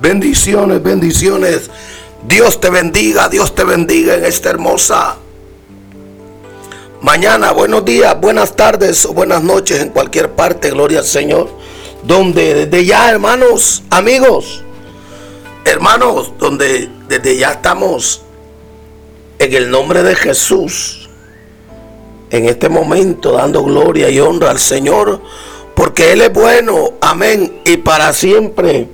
Bendiciones, bendiciones. Dios te bendiga en esta hermosa mañana. Buenos días, buenas tardes o buenas noches en cualquier parte. Gloria al Señor. Donde desde ya, hermanos, amigos, hermanos, donde desde ya estamos en el nombre de Jesús. En este momento dando gloria y honra al Señor, porque Él es bueno, amén, y para siempre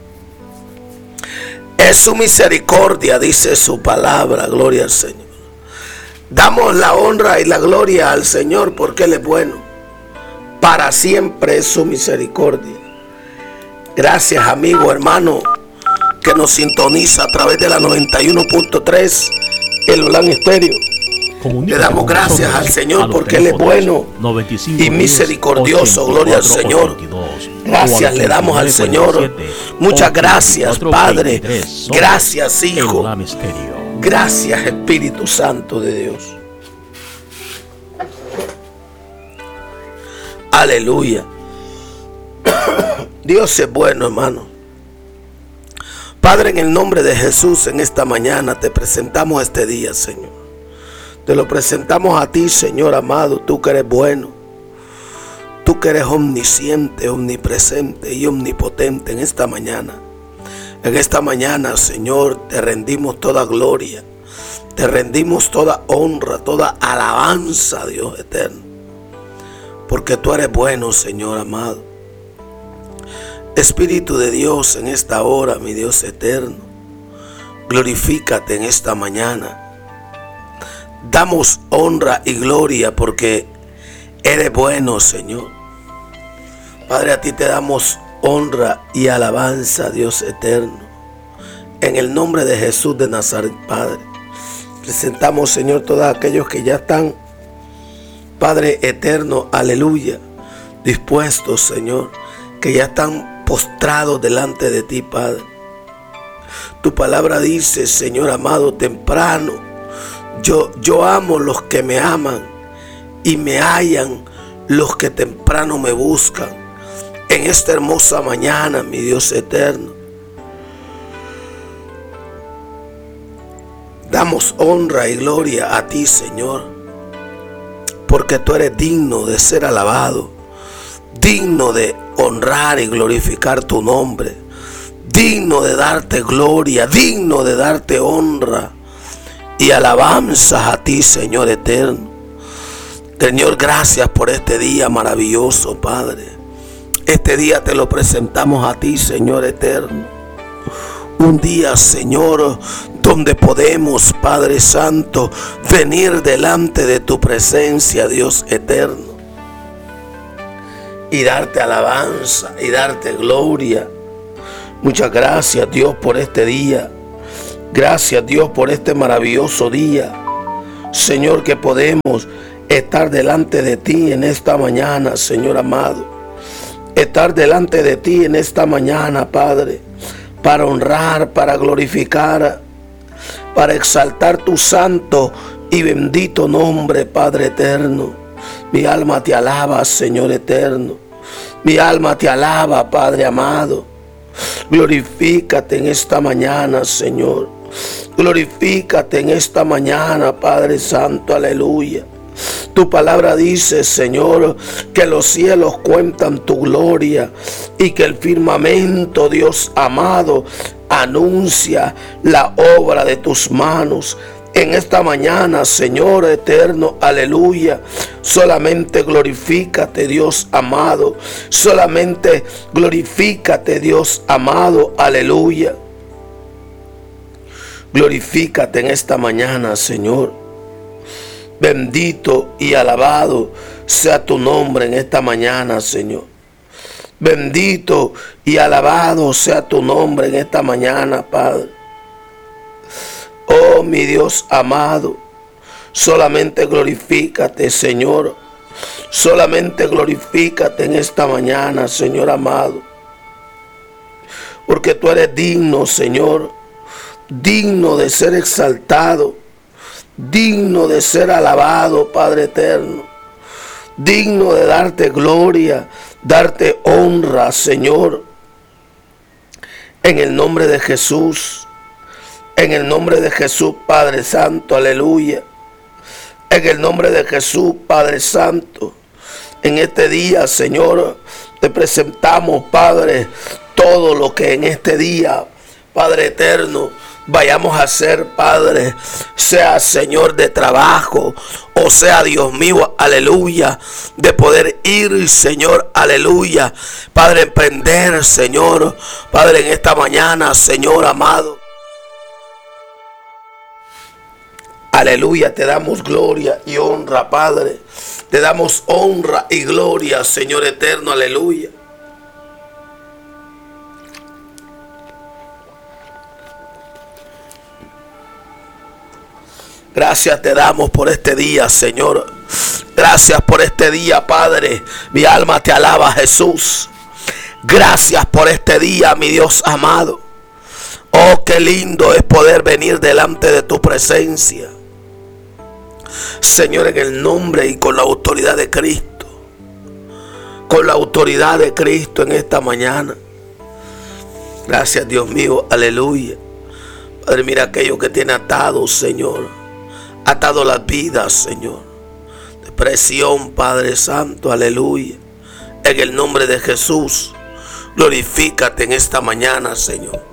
es su misericordia, dice su palabra. Gloria al Señor. Damos la honra y la gloria al Señor porque Él es bueno. Para siempre es su misericordia. Gracias, amigo, hermano, que nos sintoniza a través de la 91.3 el Olan Estéreo. Le damos gracias al Señor porque Él es bueno y misericordioso. Gloria al Señor. Gracias le damos al Señor. Muchas gracias, Padre. Gracias, Hijo. Gracias, Espíritu Santo de Dios. Aleluya. Dios es bueno, hermano. Padre, en el nombre de Jesús, en esta mañana te presentamos este día, Señor. Te lo presentamos a ti, Señor amado, tú que eres bueno, tú que eres omnisciente, omnipresente y omnipotente en esta mañana. En esta mañana, Señor, te rendimos toda gloria, te rendimos toda honra, toda alabanza, Dios eterno, porque tú eres bueno, Señor amado. Espíritu de Dios, en esta hora, mi Dios eterno, glorifícate en esta mañana. Damos honra y gloria porque eres bueno, Señor. Padre, a ti te damos honra y alabanza, Dios eterno. En el nombre de Jesús de Nazaret, Padre, presentamos, Señor, todos aquellos que ya están, Padre eterno, aleluya, dispuestos, Señor, que ya están postrados delante de ti, Padre. Tu palabra dice, Señor amado, temprano, Yo amo los que me aman y me hallan los que temprano me buscan. En esta hermosa mañana, mi Dios eterno, damos honra y gloria a ti, Señor, porque tú eres digno de ser alabado, digno de honrar y glorificar tu nombre, digno de darte gloria, digno de darte honra y alabanzas a ti, Señor eterno. Señor, gracias por este día maravilloso, Padre. Este día te lo presentamos a ti, Señor eterno. Un día, Señor, donde podemos, Padre Santo, venir delante de tu presencia, Dios eterno, y darte alabanza y darte gloria. Muchas gracias, Dios, por este día. Gracias, Dios, por este maravilloso día, Señor, que podemos estar delante de ti en esta mañana, Señor amado. Estar delante de ti en esta mañana, Padre, para honrar, para glorificar, para exaltar tu santo y bendito nombre, Padre eterno. Mi alma te alaba, Señor eterno. Mi alma te alaba, Padre amado. Glorifícate en esta mañana, Señor. Glorifícate en esta mañana, Padre Santo, aleluya. Tu palabra dice, Señor, que los cielos cuentan tu gloria y que el firmamento, Dios amado, anuncia la obra de tus manos. En esta mañana, Señor eterno, aleluya, solamente glorifícate, Dios amado. Solamente glorifícate, Dios amado, aleluya. Glorifícate en esta mañana, Señor. Bendito y alabado sea tu nombre en esta mañana, Señor. Bendito y alabado sea tu nombre en esta mañana, Padre. Oh, mi Dios amado, solamente glorifícate, Señor. Solamente glorifícate en esta mañana, Señor amado. Porque tú eres digno, Señor. Digno de ser exaltado, digno de ser alabado, Padre eterno, digno de darte gloria, darte honra, Señor. En el nombre de Jesús. En el nombre de Jesús, Padre Santo, aleluya. En el nombre de Jesús, Padre Santo. En este día, Señor, te presentamos, Padre, todo lo que en este día, Padre eterno, vayamos a hacer, Padre, sea, Señor, de trabajo, o sea, Dios mío, aleluya, de poder ir, Señor, aleluya, Padre, emprender, Señor, Padre, en esta mañana, Señor amado, aleluya, te damos gloria y honra, Padre, te damos honra y gloria, Señor eterno, aleluya. Gracias te damos por este día, Señor. Gracias por este día, Padre. Mi alma te alaba, Jesús. Gracias por este día, mi Dios amado. Oh, qué lindo es poder venir delante de tu presencia, Señor, en el nombre y con la autoridad de Cristo. Con la autoridad de Cristo en esta mañana. Gracias, Dios mío, aleluya. Padre, mira aquello que tiene atado, Señor. Atado las vidas, Señor. Depresión, Padre Santo, aleluya. En el nombre de Jesús, glorifícate en esta mañana, Señor.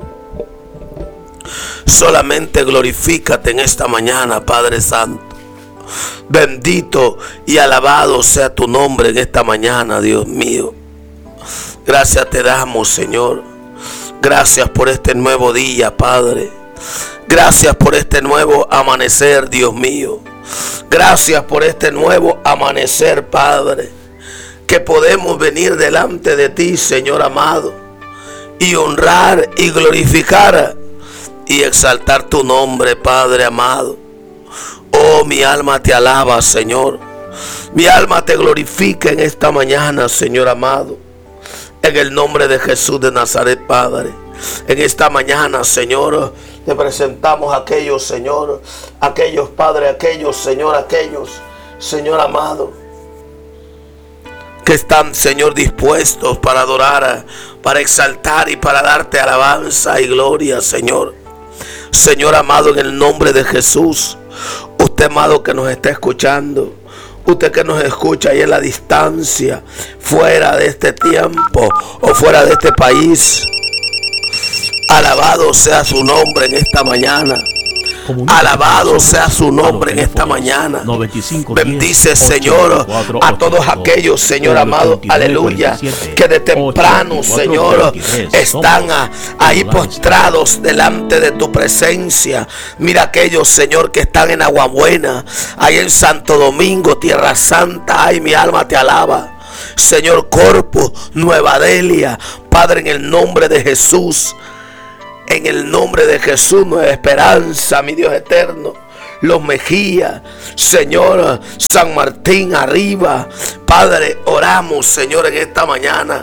Solamente glorifícate en esta mañana, Padre Santo. Bendito y alabado sea tu nombre en esta mañana, Dios mío. Gracias te damos, Señor. Gracias por este nuevo día, Padre. Gracias por este nuevo amanecer, Dios mío. Gracias por este nuevo amanecer, Padre. Que podemos venir delante de ti, Señor amado. Y honrar y glorificar y exaltar tu nombre, Padre amado. Oh, mi alma te alaba, Señor. Mi alma te glorifica en esta mañana, Señor amado. En el nombre de Jesús de Nazaret, Padre. En esta mañana, Señor, te presentamos a aquellos, Señor, aquellos, Padre, aquellos, Señor amado, que están, Señor, dispuestos para adorar, para exaltar y para darte alabanza y gloria, Señor. Señor amado, en el nombre de Jesús, usted, amado, que nos está escuchando, usted que nos escucha ahí en la distancia, fuera de este tiempo o fuera de este país, alabado sea su nombre en esta mañana. Alabado sea su nombre en esta mañana. Bendice, Señor, a todos aquellos, Señor amado, aleluya, que de temprano, Señor, están ahí postrados delante de tu presencia. Mira aquellos, Señor, que están en Aguabuena, ahí en Santo Domingo, Tierra Santa. Ay, mi alma te alaba. Señor, Corpus, Nueva Delia, Padre, en el nombre de Jesús. En el nombre de Jesús, Nueva Esperanza, mi Dios eterno. Los Mejía, Señor, San Martín, arriba. Padre, oramos, Señor, en esta mañana.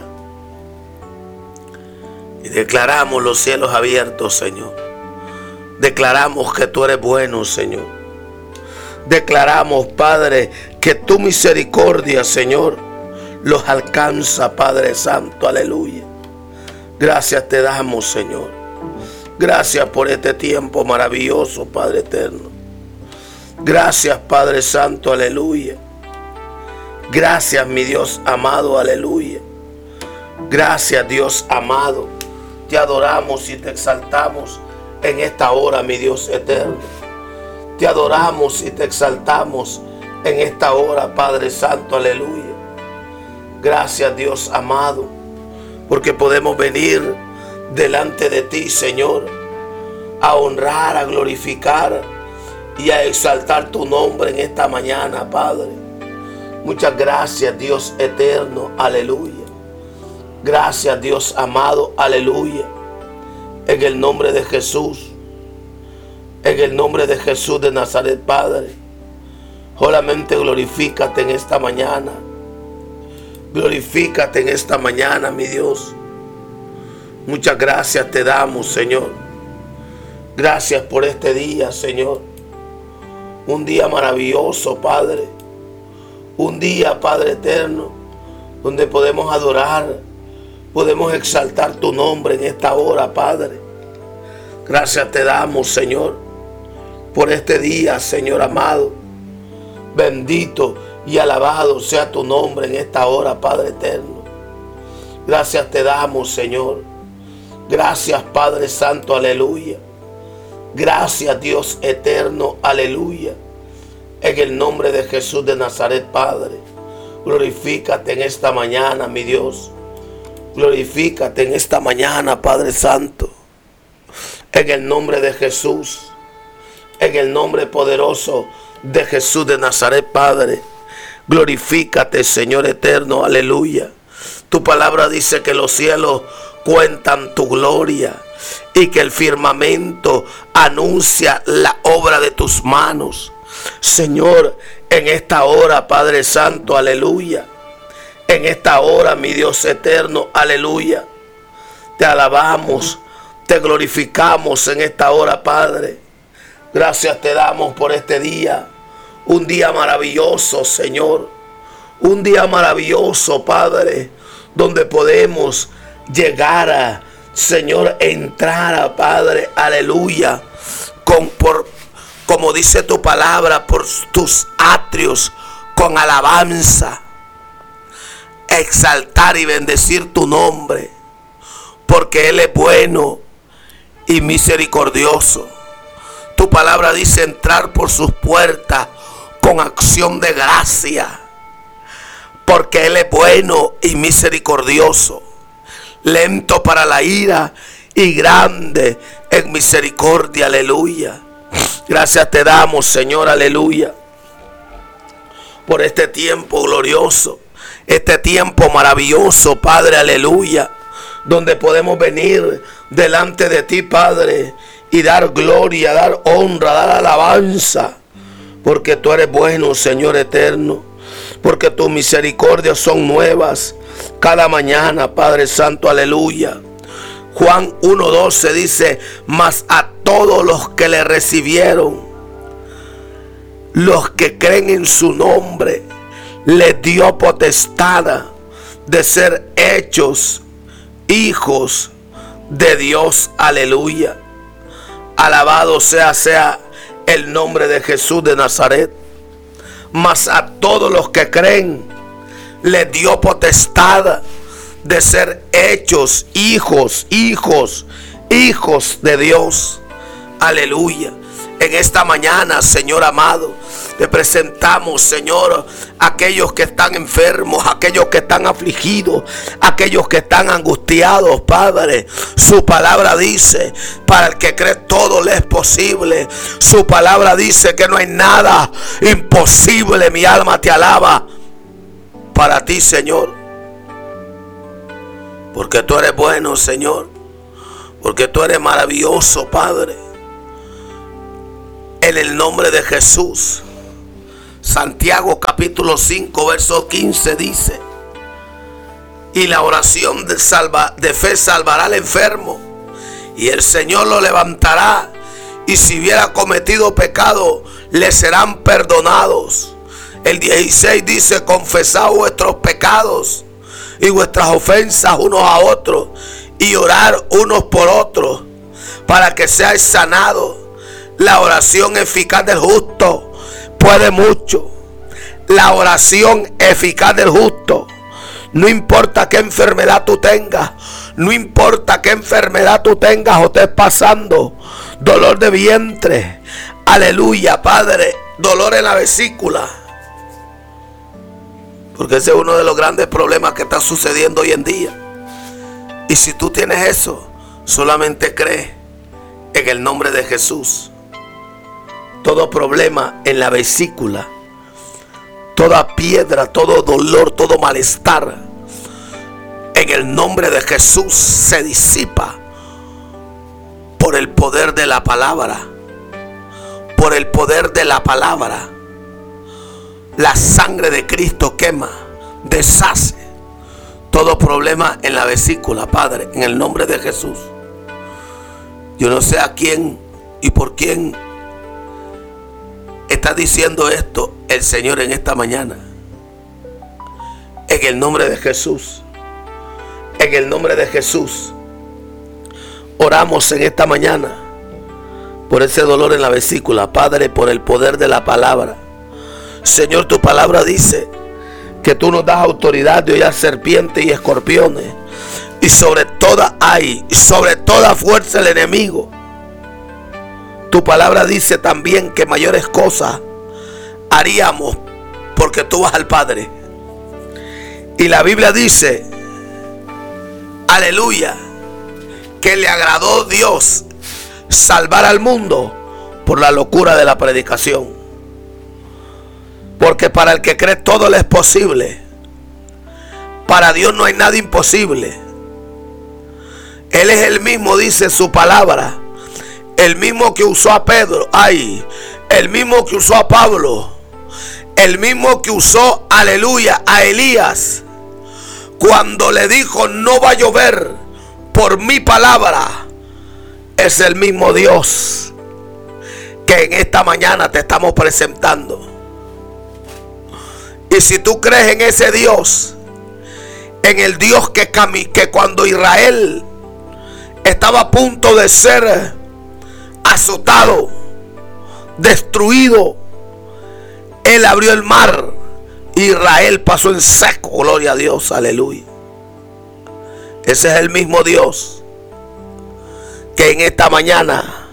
Y declaramos los cielos abiertos, Señor. Declaramos que tú eres bueno, Señor. Declaramos, Padre, que tu misericordia, Señor, los alcanza, Padre Santo, aleluya. Gracias te damos, Señor. Gracias por este tiempo maravilloso, Padre eterno. Gracias, Padre Santo, aleluya. Gracias, mi Dios amado, aleluya. Gracias, Dios amado. Te adoramos y te exaltamos en esta hora, mi Dios eterno. Te adoramos y te exaltamos en esta hora, Padre Santo, aleluya. Gracias, Dios amado, porque podemos venir delante de ti, Señor, a honrar, a glorificar y a exaltar tu nombre en esta mañana, Padre. Muchas gracias, Dios eterno, aleluya. Gracias, Dios amado, aleluya. En el nombre de Jesús, en el nombre de Jesús de Nazaret, Padre, solamente glorifícate en esta mañana. Glorifícate en esta mañana, mi Dios. Muchas gracias te damos, Señor. Gracias por este día, Señor. Un día maravilloso, Padre. Un día, Padre eterno, donde podemos adorar, Podemos exaltar tu nombre en esta hora, Padre. Gracias te damos, Señor, por este día, Señor amado. Bendito y alabado sea tu nombre en esta hora, Padre eterno. Gracias te damos, Señor. Gracias, Padre Santo, aleluya. Gracias, Dios eterno, aleluya. En el nombre de Jesús de Nazaret, Padre, glorifícate en esta mañana, mi Dios. Glorifícate en esta mañana, Padre Santo. En el nombre de Jesús, en el nombre poderoso de Jesús de Nazaret, Padre. Glorifícate, Señor eterno, aleluya. Tu palabra dice que los cielos cuentan tu gloria y que el firmamento anuncia la obra de tus manos. Señor, en esta hora, Padre Santo, aleluya. En esta hora, mi Dios eterno, aleluya. Te alabamos, te glorificamos en esta hora, Padre. Gracias te damos por este día. Un día maravilloso, Señor. Un día maravilloso, Padre, donde podemos llegar a, Señor, entrar a, Padre, aleluya, como dice tu palabra, por tus atrios con alabanza, exaltar y bendecir tu nombre, porque Él es bueno y misericordioso. Tu palabra dice entrar por sus puertas con acción de gracia, porque Él es bueno y misericordioso, lento para la ira y grande en misericordia, aleluya. Gracias te damos, Señor, aleluya, por este tiempo glorioso, este tiempo maravilloso, Padre, aleluya, donde podemos venir delante de ti, Padre, y dar gloria, dar honra, dar alabanza, porque tú eres bueno, Señor eterno, porque tus misericordias son nuevas cada mañana, Padre Santo, aleluya. Juan 1:12 dice: mas a todos los que le recibieron, los que creen en su nombre, les dio potestad de ser hechos hijos de Dios, aleluya. Alabado sea el nombre de Jesús de Nazaret. Mas a todos los que creen, les dio potestad de ser hechos hijos de Dios, aleluya. En esta mañana, Señor amado, te presentamos, Señor, aquellos que están enfermos, aquellos que están afligidos, aquellos que están angustiados, Padre. Su palabra dice: para el que cree todo le es posible. Su palabra dice que no hay nada imposible. Mi alma te alaba para ti, Señor, porque tú eres bueno, Señor, porque tú eres maravilloso, Padre. En el nombre de Jesús. Santiago capítulo 5 verso 15 dice: y la oración de fe salvará al enfermo, y el Señor lo levantará, y si hubiera cometido pecado, le serán perdonados. El 16 dice: confesad vuestros pecados y vuestras ofensas unos a otros, y orar unos por otros, para que seáis sanados. La oración eficaz del justo puede mucho. La oración eficaz del justo, no importa qué enfermedad tú tengas, no importa qué enfermedad tú tengas o estés pasando, dolor de vientre, aleluya, Padre, dolor en la vesícula, porque ese es uno de los grandes problemas que está sucediendo hoy en día. Y si tú tienes eso, solamente cree en el nombre de Jesús. Todo problema en la vesícula, toda piedra, todo dolor, todo malestar, en el nombre de Jesús se disipa por el poder de la palabra. Por el poder de la palabra. La sangre de Cristo quema, deshace todo problema en la vesícula, Padre, en el nombre de Jesús. Yo no sé a quién y por quién está diciendo esto el Señor en esta mañana. En el nombre de Jesús. En el nombre de Jesús, oramos en esta mañana por ese dolor en la vesícula, Padre, por el poder de la palabra. Señor, tu palabra dice que tú nos das autoridad de hollar serpientes y escorpiones, y sobre toda fuerza el enemigo. Tu palabra dice también que mayores cosas haríamos porque tú vas al Padre. Y la Biblia dice, aleluya, que le agradó Dios salvar al mundo por la locura de la predicación. Porque para el que cree todo le es posible. Para Dios no hay nada imposible. Él es el mismo, dice su palabra, el mismo que usó a Pedro, el mismo que usó a Pablo, el mismo que usó, aleluya, a Elías, cuando le dijo no va a llover por mi palabra. Es el mismo Dios que en esta mañana te estamos presentando. Y si tú crees en ese Dios, en el Dios que cuando Israel estaba a punto de ser azotado, destruido, Él abrió el mar, Israel pasó en seco, gloria a Dios, aleluya. Ese es el mismo Dios que en esta mañana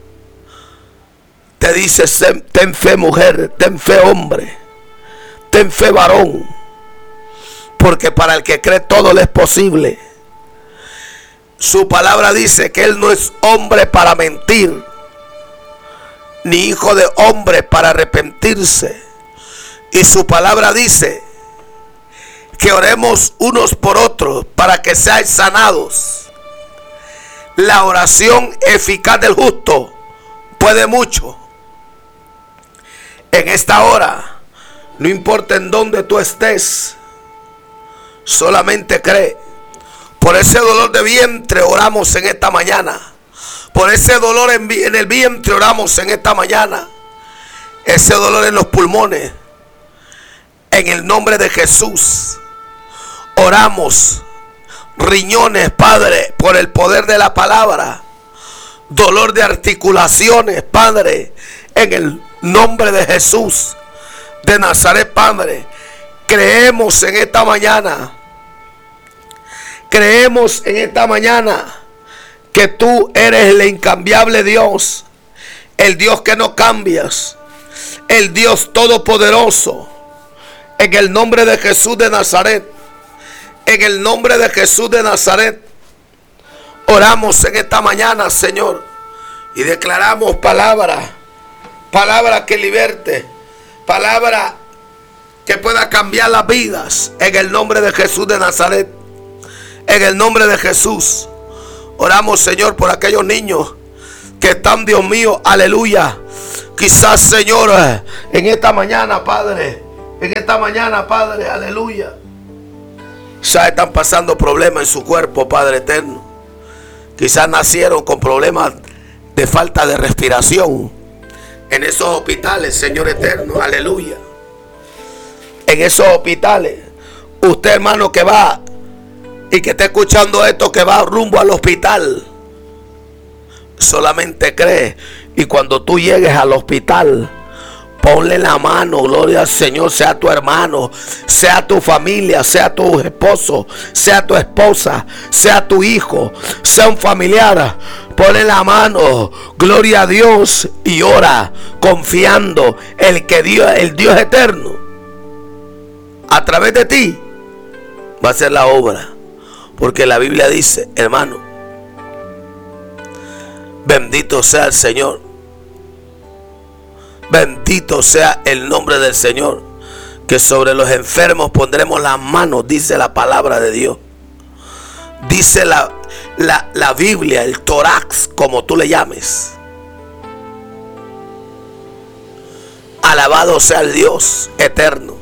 te dice, ten fe mujer, ten fe hombre, ten fe varón, porque para el que cree todo le es posible. Su palabra dice que Él no es hombre para mentir, ni hijo de hombre para arrepentirse. Y su palabra dice que oremos unos por otros para que seáis sanados. La oración eficaz del justo puede mucho. En esta hora, no importa en dónde tú estés, solamente cree. Por ese dolor de vientre oramos en esta mañana. Por ese dolor en el vientre oramos en esta mañana. Ese dolor en los pulmones, en el nombre de Jesús, oramos. Riñones, Padre, por el poder de la palabra. Dolor de articulaciones, Padre, en el nombre de Jesús de Nazaret, Padre. Creemos en esta mañana. Creemos en esta mañana que tú eres el incambiable Dios, el Dios que no cambias, el Dios todopoderoso. En el nombre de Jesús de Nazaret, en el nombre de Jesús de Nazaret, oramos en esta mañana, Señor, y declaramos palabra que liberte, palabra que pueda cambiar las vidas, en el nombre de Jesús de Nazaret. En el nombre de Jesús, oramos, Señor, por aquellos niños que están, Dios mío, aleluya. Quizás, Señor, en esta mañana, Padre, aleluya, quizás están pasando problemas en su cuerpo, Padre eterno. Quizás nacieron con problemas de falta de respiración en esos hospitales, Señor eterno, aleluya. En esos hospitales, usted, hermano, que va y que está escuchando esto, que va rumbo al hospital, solamente cree. Y cuando tú llegues al hospital, ponle la mano, gloria al Señor, sea tu hermano, sea tu familia, sea tu esposo, sea tu esposa, sea tu hijo, sea un familiar. Ponle la mano, gloria a Dios, y ora confiando el Dios eterno, a través de ti va a hacer la obra. Porque la Biblia dice, hermano, bendito sea el Señor, bendito sea el nombre del Señor, que sobre los enfermos pondremos las manos, dice la palabra de Dios. Dice la Biblia, el tórax, como tú le llames. Alabado sea el Dios eterno.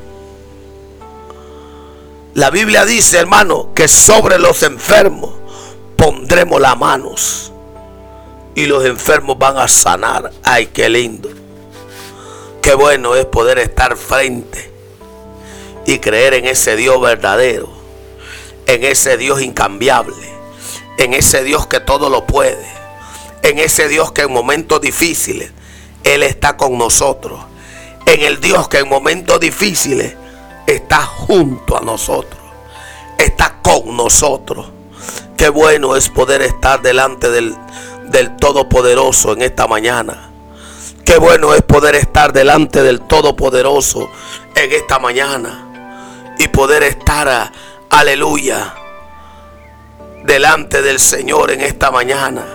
La Biblia dice, hermano, que sobre los enfermos pondremos las manos y los enfermos van a sanar. Ay, qué lindo. Qué bueno es poder estar frente y creer en ese Dios verdadero, en ese Dios incambiable, en ese Dios que todo lo puede, en ese Dios que en momentos difíciles Él está con nosotros, en el Dios que en momentos difíciles está junto a nosotros, está con nosotros. Qué bueno es poder estar delante del Todopoderoso en esta mañana. Qué bueno es poder estar delante del Todopoderoso en esta mañana y poder estar, aleluya, delante del Señor en esta mañana.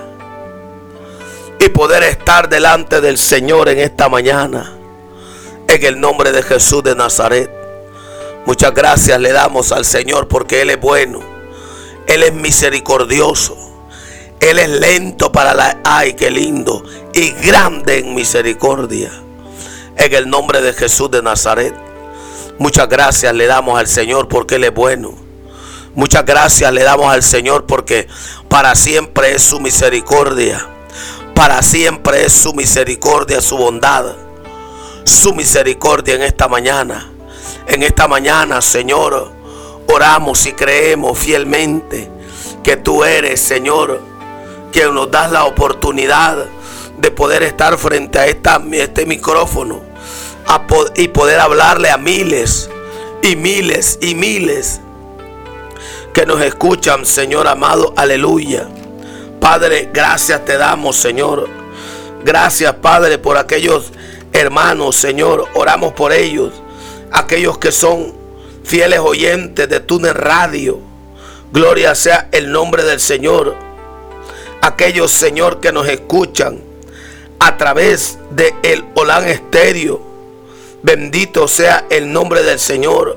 Y poder estar delante del Señor en esta mañana, en el nombre de Jesús de Nazaret. Muchas gracias le damos al Señor porque Él es bueno, Él es misericordioso, Él es lento para la... ¡Ay, qué lindo! Y grande en misericordia, en el nombre de Jesús de Nazaret. Muchas gracias le damos al Señor porque Él es bueno. Muchas gracias le damos al Señor porque para siempre es su misericordia. Para siempre es su misericordia, su bondad, su misericordia en esta mañana. En esta mañana, Señor, oramos y creemos fielmente que tú eres, Señor, quien nos das la oportunidad de poder estar frente a este micrófono y poder hablarle a miles y miles y miles que nos escuchan, Señor amado, aleluya. Padre, gracias te damos, Señor. Gracias, Padre, por aquellos hermanos, Señor. Oramos por ellos, aquellos que son fieles oyentes de Túnel Radio. Gloria sea el nombre del Señor. Aquellos, Señor, que nos escuchan a través de el Olan Estéreo. Bendito sea el nombre del Señor.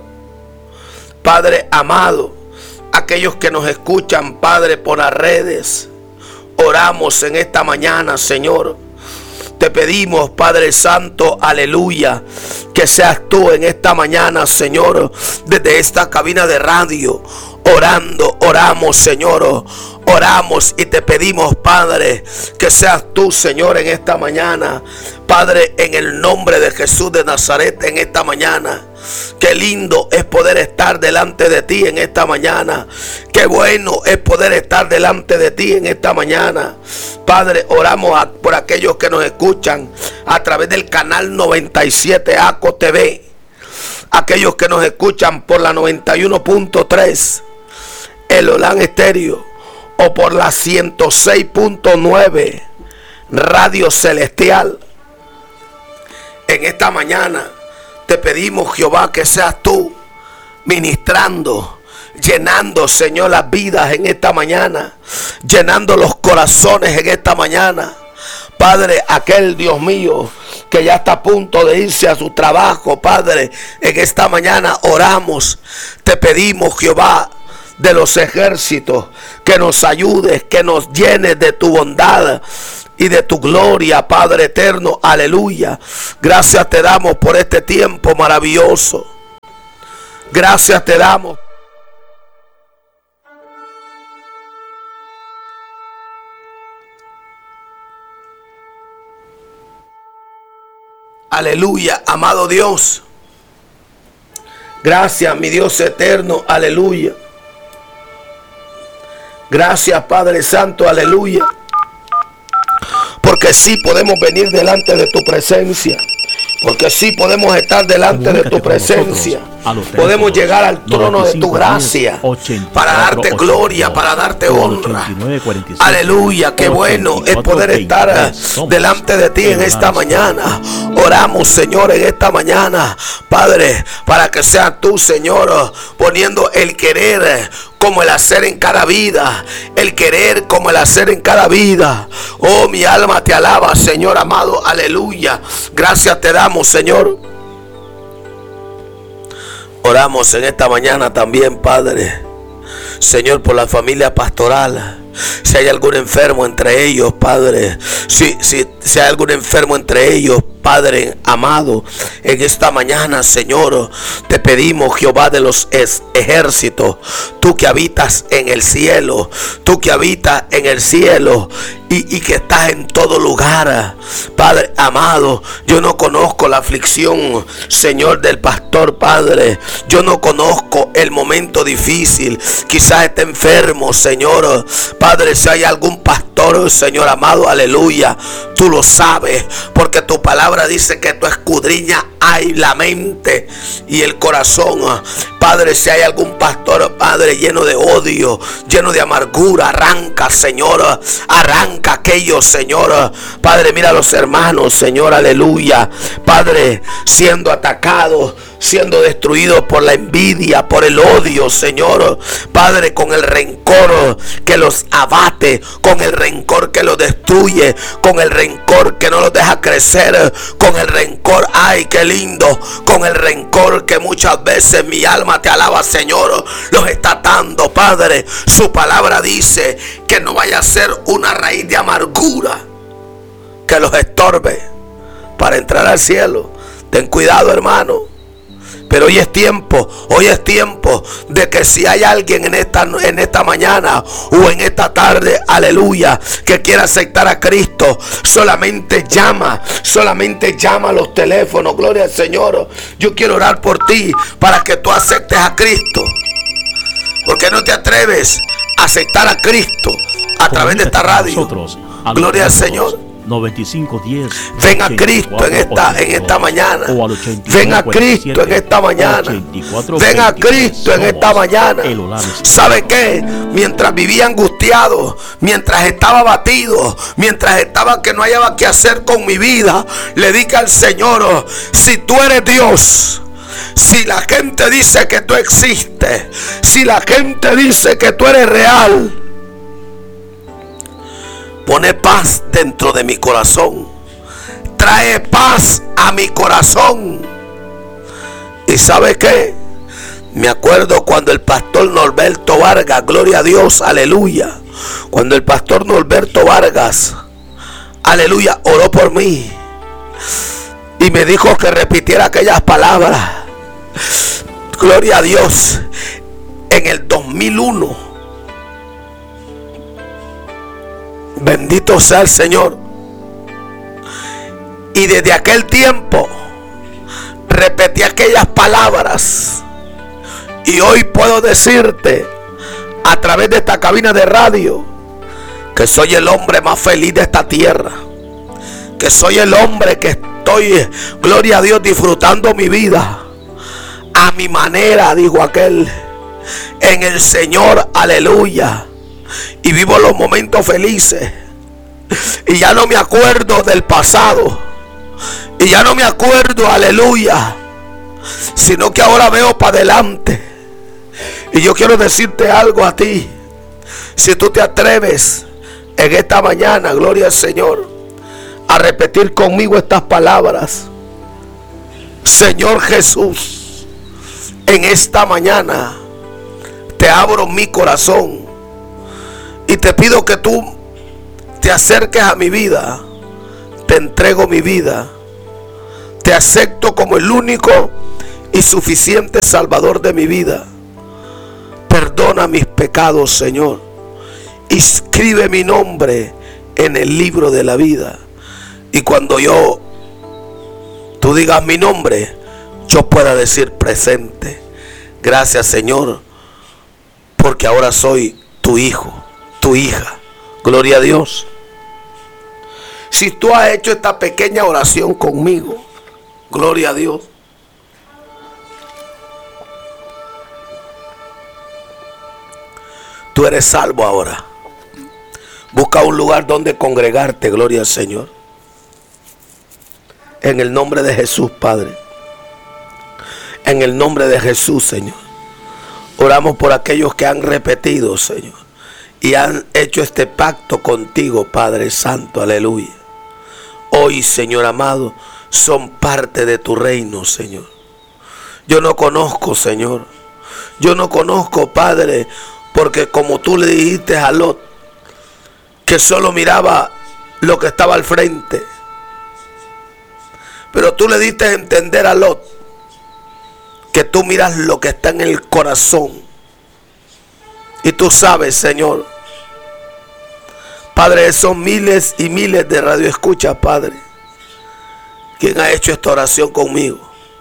Padre amado, aquellos que nos escuchan, Padre, por las redes. Oramos en esta mañana, Señor. Te pedimos, Padre Santo, aleluya, que seas tú en esta mañana, Señor, desde esta cabina de radio, oramos, Señor. Oramos y te pedimos, Padre, que seas tú, Señor, en esta mañana. Padre, en el nombre de Jesús de Nazaret, en esta mañana. Qué lindo es poder estar delante de ti en esta mañana. Qué bueno es poder estar delante de ti en esta mañana. Padre, oramos por aquellos que nos escuchan a través del canal 97 ACO TV. Aquellos que nos escuchan por la 91.3, el Olan Estéreo, o por la 106.9 Radio Celestial. En esta mañana te pedimos, Jehová, que seas tú ministrando, llenando, Señor, las vidas en esta mañana, llenando los corazones en esta mañana. Padre, aquel Dios mío que ya está a punto de irse a su trabajo, Padre, en esta mañana oramos, te pedimos, Jehová de los ejércitos, que nos ayudes, que nos llenes de tu bondad y de tu gloria, Padre eterno, aleluya. Gracias te damos por este tiempo maravilloso. Gracias te damos. Aleluya, amado Dios. Gracias, mi Dios eterno, aleluya. Gracias, Padre Santo, aleluya. Porque sí podemos venir delante de tu presencia. Porque sí podemos estar delante de tu presencia. Podemos llegar al trono de tu gracia para darte gloria, para darte honra. Aleluya, qué bueno es poder estar delante de ti en esta mañana. Oramos, Señor, en esta mañana, Padre, para que seas tú, Señor, poniendo el querer como el hacer en cada vida. El querer como el hacer en cada vida. Oh, mi alma te alaba, Señor amado, aleluya. Gracias te damos, Señor. Oramos en esta mañana también, Padre, Señor, por la familia pastoral. Si hay algún enfermo entre ellos, Padre, si hay algún enfermo entre ellos, Padre amado, en esta mañana, Señor, te pedimos, Jehová de los ejércitos, tú que habitas en el cielo, tú que habitas en el cielo, y que estás en todo lugar. Padre amado, yo no conozco la aflicción, Señor, del pastor, Padre. Yo no conozco el momento difícil. Quizás esté enfermo, Señor. Padre, si hay algún pastor, Señor amado, aleluya, tú lo sabes, porque tu palabra dice que tú escudriñas hay la mente y el corazón. Padre, si hay algún pastor, Padre, lleno de odio, lleno de amargura, arranca, Señor, arranca aquello, Señor. Padre, mira a los hermanos, Señor, aleluya, Padre, siendo atacados, siendo destruidos por la envidia, por el odio, Señor. Padre, con el rencor que los abate, con el rencor que los destruye, con el rencor que no los deja crecer, con el rencor, ay, qué lindo, con el rencor que muchas veces mi alma te alaba, Señor, los está atando, Padre. Su palabra dice que no vaya a ser una raíz de amargura que los estorbe para entrar al cielo. Ten cuidado, hermano. Pero hoy es tiempo de que si hay alguien en esta mañana o en esta tarde, aleluya, que quiera aceptar a Cristo, solamente llama a los teléfonos, gloria al Señor. Yo quiero orar por ti para que tú aceptes a Cristo. ¿Por qué no te atreves a aceptar a Cristo a través de esta radio? Gloria al Señor. 9510. Ven a Cristo en esta mañana. Ven a Cristo en esta mañana. Ven a Cristo en esta mañana. ¿Sabe qué? Mientras vivía angustiado, mientras estaba abatido, mientras estaba que no hallaba qué hacer con mi vida, le dije al Señor: si tú eres Dios, si la gente dice que tú existes, si la gente dice que tú eres real, pone paz dentro de mi corazón. Trae paz a mi corazón. ¿Y sabe qué? Me acuerdo cuando el pastor Norberto Vargas, gloria a Dios, aleluya, cuando el pastor Norberto Vargas, aleluya, oró por mí y me dijo que repitiera aquellas palabras. Gloria a Dios. En el 2001, bendito sea el Señor. Y desde aquel tiempo repetí aquellas palabras. Y hoy puedo decirte a través de esta cabina de radio que soy el hombre más feliz de esta tierra. Que soy el hombre que estoy, gloria a Dios, disfrutando mi vida a mi manera, dijo aquel, en el Señor, aleluya. Y vivo los momentos felices. Y ya no me acuerdo del pasado. Y ya no me acuerdo, aleluya, sino que ahora veo para adelante. Y yo quiero decirte algo a ti. Si tú te atreves en esta mañana, gloria al Señor, a repetir conmigo estas palabras: Señor Jesús, en esta mañana te abro mi corazón y te pido que tú te acerques a mi vida. Te entrego mi vida. Te acepto como el único y suficiente Salvador de mi vida. Perdona mis pecados, Señor. Inscribe mi nombre en el libro de la vida. Y cuando tú digas mi nombre, yo pueda decir presente. Gracias, Señor, porque ahora soy tu hijo, tu hija. Gloria a Dios. Si tú has hecho esta pequeña oración conmigo, gloria a Dios, tú eres salvo ahora. Busca un lugar donde congregarte, gloria al Señor. En el nombre de Jesús, Padre. En el nombre de Jesús, Señor. Oramos por aquellos que han repetido, Señor, y han hecho este pacto contigo, Padre Santo, aleluya. Hoy, Señor amado, son parte de tu reino, Señor. Yo no conozco, Señor. Yo no conozco, Padre, porque como tú le dijiste a Lot, que solo miraba lo que estaba al frente. Pero tú le diste a entender a Lot que tú miras lo que está en el corazón. Y tú sabes, Señor, Padre, son miles y miles de radioescuchas, Padre, quien ha hecho esta oración conmigo.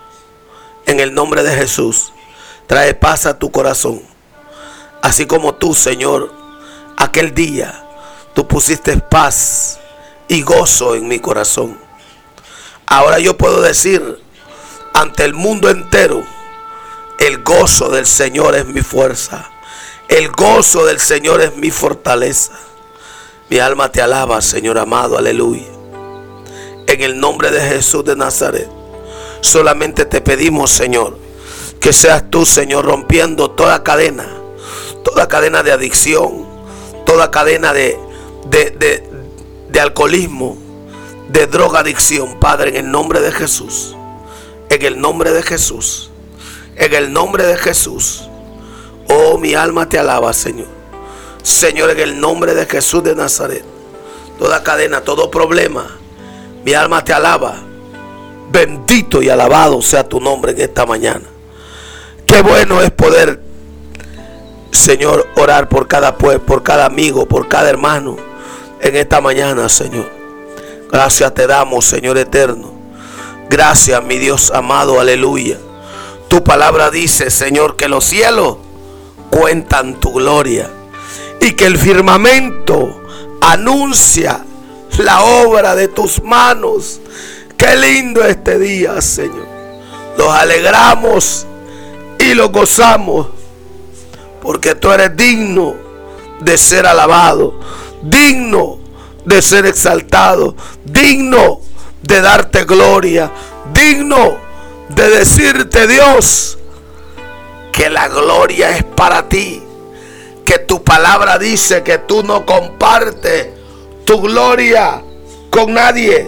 En el nombre de Jesús, trae paz a tu corazón. Así como tú, Señor, aquel día, tú pusiste paz y gozo en mi corazón. Ahora yo puedo decir ante el mundo entero, el gozo del Señor es mi fuerza. El gozo del Señor es mi fortaleza. Mi alma te alaba, Señor amado, aleluya. En el nombre de Jesús de Nazaret, solamente te pedimos, Señor, que seas tú, Señor, rompiendo toda cadena de adicción, toda cadena de alcoholismo, de drogadicción, Padre, en el nombre de Jesús. En el nombre de Jesús. En el nombre de Jesús. Oh, mi alma te alaba, Señor. Señor, en el nombre de Jesús de Nazaret, toda cadena, todo problema, mi alma te alaba. Bendito y alabado sea tu nombre en esta mañana. Qué bueno es poder, Señor, orar por cada pueblo, por cada amigo, por cada hermano en esta mañana, Señor. Gracias te damos, Señor eterno. Gracias, mi Dios amado, aleluya. Tu palabra dice, Señor, que los cielos cuentan tu gloria y que el firmamento anuncia la obra de tus manos. Qué lindo este día, Señor. Nos alegramos y lo gozamos, porque tú eres digno de ser alabado, digno de ser exaltado, digno de darte gloria, digno de decirte, Dios, que la gloria es para ti, que tu palabra dice que tú no compartes tu gloria con nadie.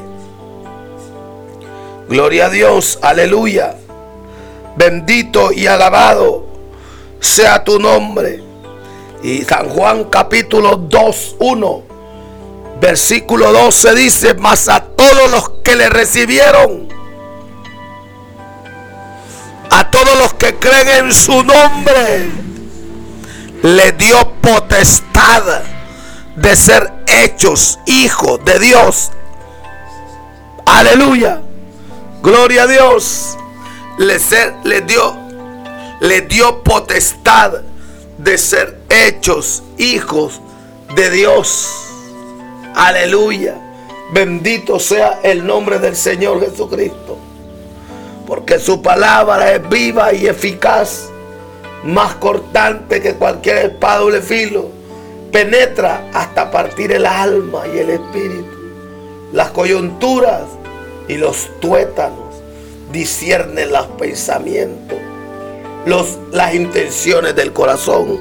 Gloria a Dios, aleluya. Bendito y alabado sea tu nombre. Y San Juan capítulo 2, 1, versículo 12 dice: mas a todos los que le recibieron, a todos los que creen en su nombre, le dio potestad de ser hechos hijos de Dios. Aleluya. Gloria a Dios. Le dio potestad de ser hechos hijos de Dios. Aleluya. Bendito sea el nombre del Señor Jesucristo, porque su palabra es viva y eficaz, más cortante que cualquier espada de doble filo, penetra hasta partir el alma y el espíritu, las coyunturas y los tuétanos, disciernen los pensamientos, las intenciones del corazón.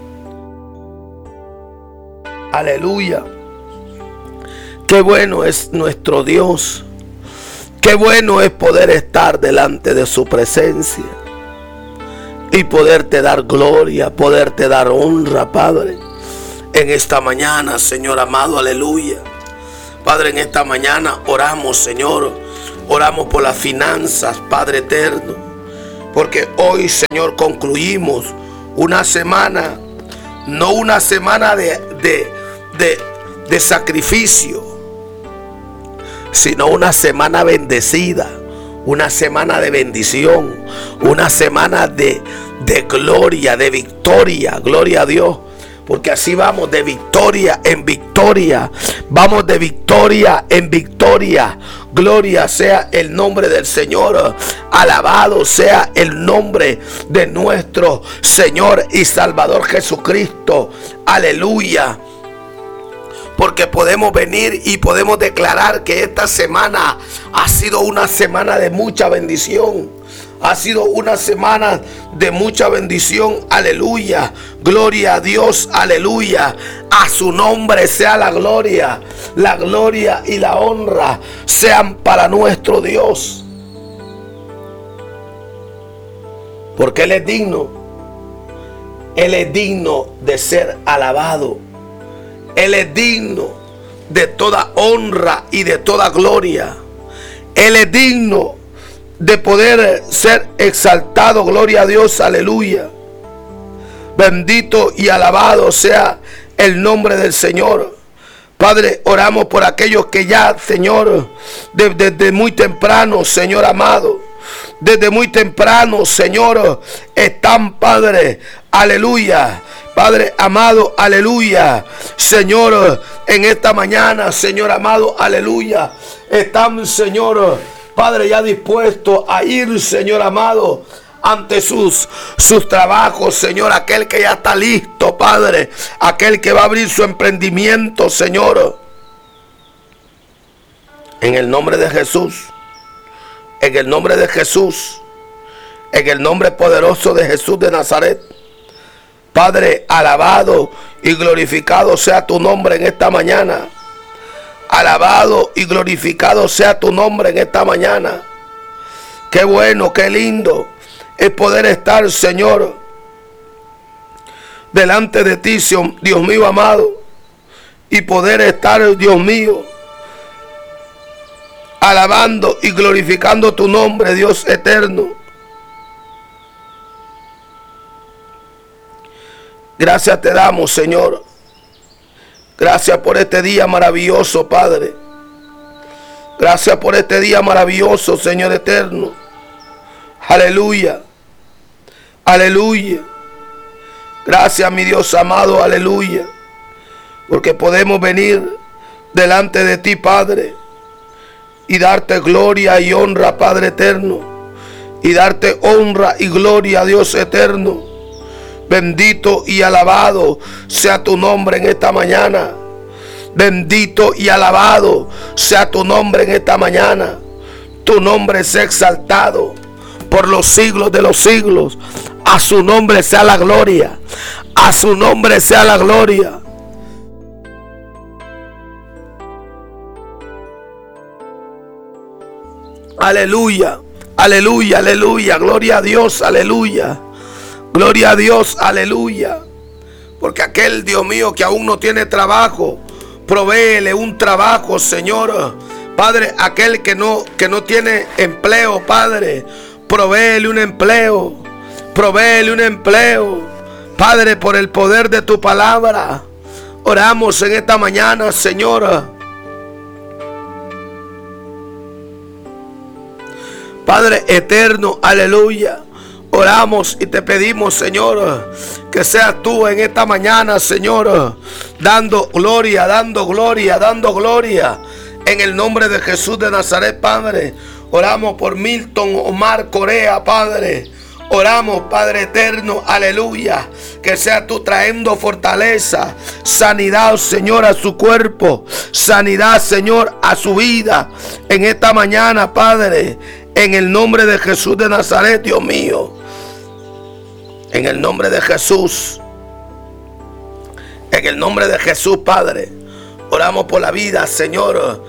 Aleluya. Qué bueno es nuestro Dios. Qué bueno es poder estar delante de su presencia y poderte dar gloria, poderte dar honra, Padre, en esta mañana, Señor amado, aleluya. Padre, en esta mañana oramos, Señor, oramos por las finanzas, Padre eterno, porque hoy, Señor, concluimos una semana, no una semana de sacrificio, sino una semana bendecida, una semana de bendición, una semana de gloria, de victoria. Gloria a Dios, porque así vamos de victoria en victoria, vamos de victoria en victoria. Gloria sea el nombre del Señor, alabado sea el nombre de nuestro Señor y Salvador Jesucristo. Aleluya. Porque podemos venir y podemos declarar que esta semana ha sido una semana de mucha bendición. Ha sido una semana de mucha bendición. Aleluya. Gloria a Dios. Aleluya. A su nombre sea la gloria. La gloria y la honra sean para nuestro Dios. Porque Él es digno. Él es digno de ser alabado. Él es digno de toda honra y de toda gloria. Él es digno de poder ser exaltado. Gloria a Dios, aleluya. Bendito y alabado sea el nombre del Señor. Padre, oramos por aquellos que ya, Señor, desde muy temprano, Señor amado, desde muy temprano, Señor, están, Padre, aleluya, Padre amado, aleluya, Señor, en esta mañana, Señor amado, aleluya, están, Señor, Padre, ya dispuestos a ir, Señor amado, ante sus trabajos, Señor, aquel que ya está listo, Padre, aquel que va a abrir su emprendimiento, Señor, en el nombre de Jesús, en el nombre de Jesús, en el nombre poderoso de Jesús de Nazaret. Padre, alabado y glorificado sea tu nombre en esta mañana. Alabado y glorificado sea tu nombre en esta mañana. Qué bueno, qué lindo es poder estar, Señor, delante de ti, Dios mío amado, y poder estar, Dios mío, alabando y glorificando tu nombre, Dios eterno. Gracias te damos, Señor. Gracias por este día maravilloso, Padre. Gracias por este día maravilloso, Señor eterno. Aleluya. Aleluya. Gracias, mi Dios amado, aleluya. Porque podemos venir delante de ti, Padre, y darte gloria y honra, Padre eterno. Y darte honra y gloria, Dios eterno. Bendito y alabado sea tu nombre en esta mañana. Bendito y alabado sea tu nombre en esta mañana. Tu nombre sea exaltado por los siglos de los siglos. A su nombre sea la gloria. A su nombre sea la gloria. Aleluya, aleluya, aleluya. Gloria a Dios, aleluya. Gloria a Dios, aleluya. Porque aquel, Dios mío, que aún no tiene trabajo, provéele un trabajo, Señor. Padre, aquel que no tiene empleo, Padre, provéele un empleo. Provéele un empleo. Padre, por el poder de tu palabra, oramos en esta mañana, Señor. Padre eterno, aleluya. Oramos y te pedimos, Señor, que seas tú en esta mañana, Señor, dando gloria, dando gloria, dando gloria. En el nombre de Jesús de Nazaret, Padre. Oramos por Milton Omar Corea, Padre. Oramos, Padre eterno, aleluya, que seas tú trayendo fortaleza, sanidad, Señor, a su cuerpo, sanidad, Señor, a su vida. En esta mañana, Padre, en el nombre de Jesús de Nazaret, Dios mío. En el nombre de Jesús. En el nombre de Jesús, Padre. Oramos por la vida, Señor.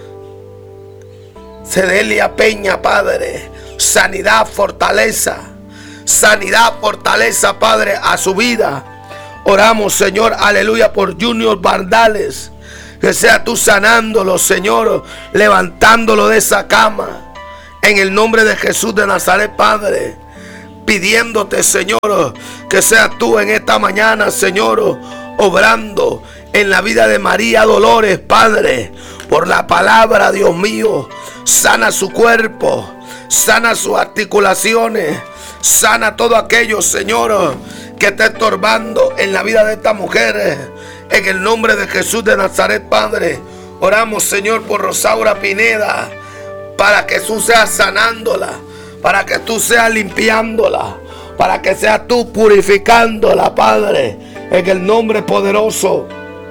Cedelia Peña, Padre. Sanidad, fortaleza. Sanidad, fortaleza, Padre, a su vida. Oramos, Señor, aleluya, por Junior Bardales. Que sea tú sanándolo, Señor. Levantándolo de esa cama. En el nombre de Jesús de Nazaret, Padre. Pidiéndote, Señor, que seas tú en esta mañana, Señor, obrando en la vida de María Dolores, Padre, por la palabra, Dios mío. Sana su cuerpo, sana sus articulaciones, sana todo aquello, Señor, que está estorbando en la vida de esta mujer. En el nombre de Jesús de Nazaret, Padre, oramos, Señor, por Rosaura Pineda, para que tú seas sanándola, para que tú seas limpiándola, para que seas tú purificándola, Padre, en el nombre poderoso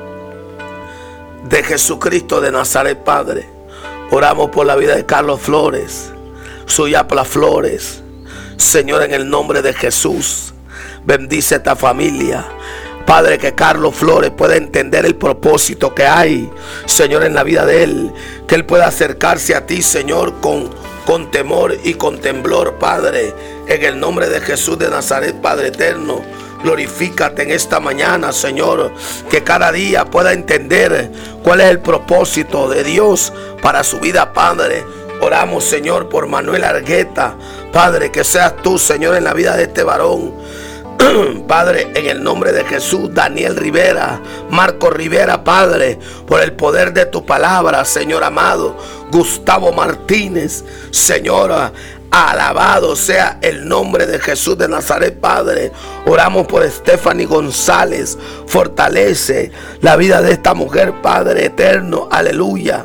de Jesucristo de Nazaret, Padre. Oramos por la vida de Carlos Flores, Suyapla Flores, Señor, en el nombre de Jesús. Bendice esta familia, Padre, que Carlos Flores pueda entender el propósito que hay, Señor, en la vida de él, que él pueda acercarse a ti, Señor, con temor y con temblor, Padre, en el nombre de Jesús de Nazaret, Padre eterno. Glorifícate en esta mañana, Señor, que cada día pueda entender cuál es el propósito de Dios para su vida, Padre. Oramos, Señor, por Manuel Argueta, Padre, que seas tú, Señor, en la vida de este varón. Padre, en el nombre de Jesús, Daniel Rivera, Marco Rivera, Padre, por el poder de tu palabra, Señor amado, Gustavo Martínez, Señora, alabado sea el nombre de Jesús de Nazaret, Padre. Oramos por Stephanie González, fortalece la vida de esta mujer, Padre eterno, aleluya.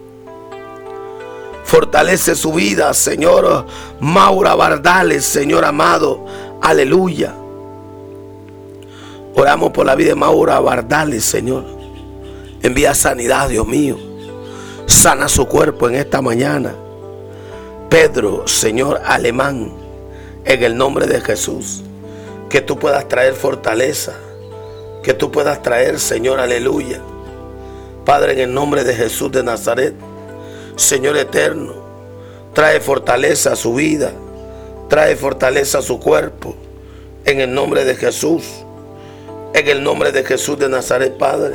Fortalece su vida, Señor. Maura Bardales, Señor amado, aleluya. Oramos por la vida de Maura Bardales, Señor. Envía sanidad, Dios mío. Sana su cuerpo en esta mañana. Pedro, Señor Alemán, en el nombre de Jesús, que tú puedas traer fortaleza, que tú puedas traer, Señor, aleluya. Padre, en el nombre de Jesús de Nazaret, Señor eterno, trae fortaleza a su vida, trae fortaleza a su cuerpo, en el nombre de Jesús, en el nombre de Jesús de Nazaret, Padre.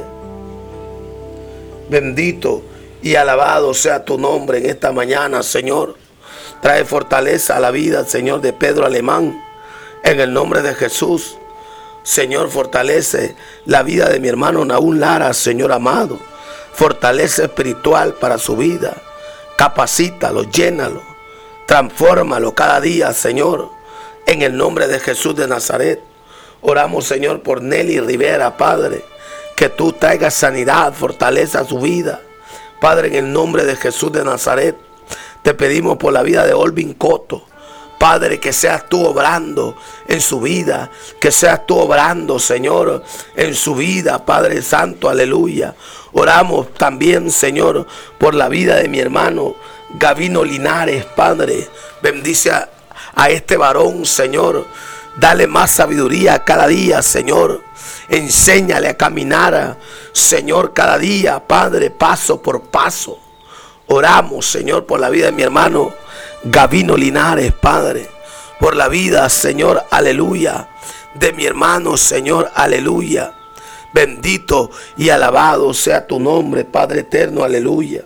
Bendito y alabado sea tu nombre en esta mañana, Señor. Trae fortaleza a la vida, Señor, de Pedro Alemán, en el nombre de Jesús. Señor, fortalece la vida de mi hermano Naúl Lara, Señor amado. Fortaleza espiritual para su vida. Capacítalo, llénalo, transfórmalo cada día, Señor, en el nombre de Jesús de Nazaret. Oramos, Señor, por Nelly Rivera, Padre, que tú traigas sanidad, fortaleza a su vida, Padre, en el nombre de Jesús de Nazaret. Te pedimos por la vida de Olvin Coto, Padre, que seas tú obrando en su vida, que seas tú obrando, Señor, en su vida, Padre Santo, aleluya. Oramos también, Señor, por la vida de mi hermano Gavino Linares, Padre. Bendice a este varón, Señor. Dale más sabiduría cada día, Señor. Enséñale a caminar, Señor, cada día, Padre, paso por paso. Oramos, Señor, por la vida de mi hermano Gavino Linares, Padre. Por la vida, Señor, aleluya, de mi hermano, Señor, aleluya. Bendito y alabado sea tu nombre, Padre eterno, aleluya.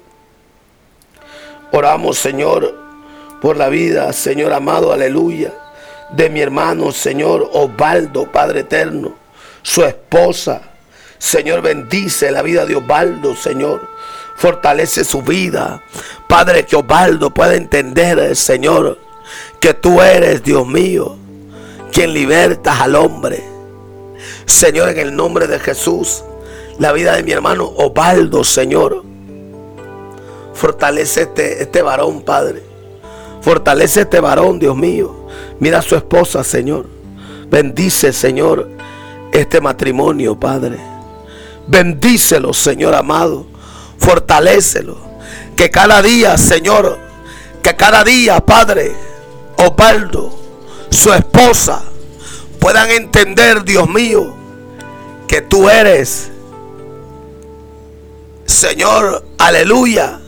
Oramos, Señor, por la vida, Señor amado, aleluya, de mi hermano, Señor, Osvaldo, Padre eterno, su esposa. Señor, bendice la vida de Osvaldo, Señor. Fortalece su vida, Padre, que Osvaldo pueda entender, Señor, que tú eres, Dios mío, quien libertas al hombre. Señor, en el nombre de Jesús, la vida de mi hermano Osvaldo, Señor. Fortalece este varón, Padre. Fortalece este varón, Dios mío. Mira a su esposa, Señor. Bendice, Señor, este matrimonio, Padre. Bendícelo, Señor amado. Fortalécelo. Que cada día, Señor, que cada día, Padre, Osvaldo, su esposa, puedan entender, Dios mío, que tú eres, Señor, aleluya,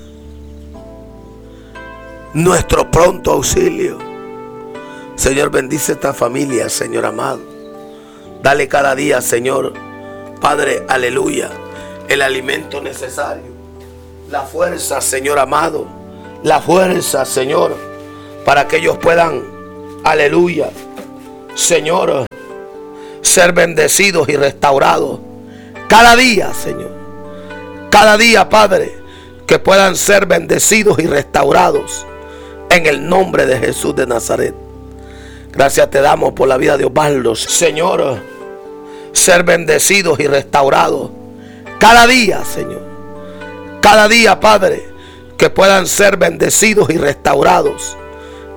nuestro pronto auxilio. Señor, bendice esta familia, Señor amado. Dale cada día, Señor, Padre, aleluya, el alimento necesario, la fuerza, Señor amado, la fuerza, Señor, para que ellos puedan, aleluya, Señor, ser bendecidos y restaurados cada día, Señor. Cada día, Padre, que puedan ser bendecidos y restaurados en el nombre de Jesús de Nazaret. Gracias te damos por la vida de Osvaldo, Señor. Ser bendecidos y restaurados cada día, Señor. Cada día, Padre, que puedan ser bendecidos y restaurados